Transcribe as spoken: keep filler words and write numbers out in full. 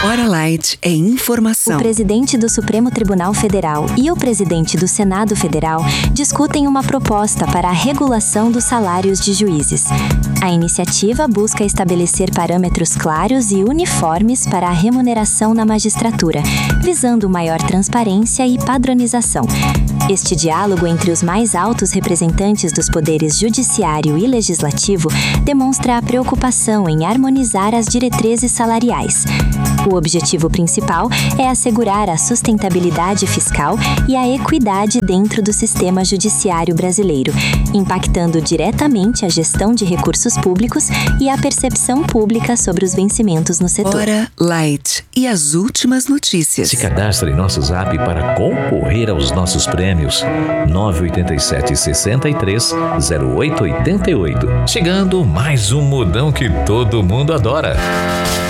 Hora Light é informação. O presidente do Supremo Tribunal Federal e o presidente do Senado Federal discutem uma proposta para a regulação dos salários de juízes. A iniciativa busca estabelecer parâmetros claros e uniformes para a remuneração na magistratura, visando maior transparência e padronização. Este diálogo entre os mais altos representantes dos poderes judiciário e legislativo demonstra a preocupação em harmonizar as diretrizes salariais. O objetivo principal é assegurar a sustentabilidade fiscal e a equidade dentro do sistema judiciário brasileiro, impactando diretamente a gestão de recursos públicos e a percepção pública sobre os vencimentos no setor. Hora Light e as últimas notícias. Se cadastre em nosso Zap para concorrer aos nossos prêmios. nove oito sete, seis três, zero oito oito oito. Chegando mais um modão que todo mundo adora.